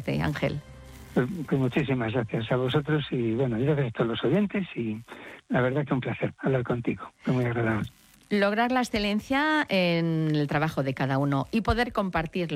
escucharte, Ángel. Pues muchísimas gracias a vosotros y bueno, gracias a todos los oyentes y la verdad que un placer hablar contigo, fue muy agradable. Lograr la excelencia en el trabajo de cada uno y poder compartirlo.